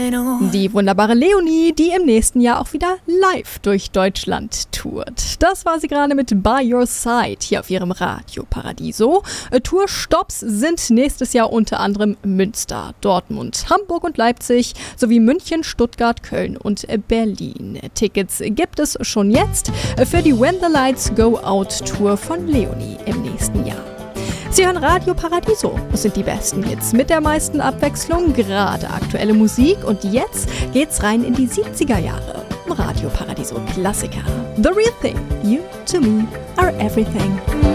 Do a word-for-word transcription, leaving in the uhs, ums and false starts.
Die wunderbare Leonie, die im nächsten Jahr auch wieder live durch Deutschland tourt. Das war sie gerade mit By Your Side hier auf ihrem Radio Paradiso. Tourstops sind nächstes Jahr unter anderem Münster, Dortmund, Hamburg und Leipzig sowie München, Stuttgart, Köln und Berlin. Tickets gibt es schon jetzt für die When the Lights Go Out Tour von Leonie im nächsten Jahr. Sie hören Radio Paradiso. Das sind die besten Hits mit der meisten Abwechslung, gerade aktuelle Musik. Und jetzt geht's rein in die siebziger Jahre. Radio Paradiso Klassiker. The Real Thing. You to me are everything.